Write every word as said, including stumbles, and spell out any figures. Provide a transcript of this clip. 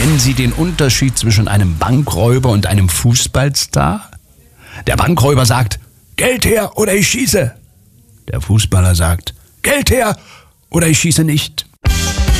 Kennen Sie den Unterschied zwischen einem Bankräuber und einem Fußballstar? Der Bankräuber sagt, Geld her oder ich schieße. Der Fußballer sagt, Geld her oder ich schieße nicht.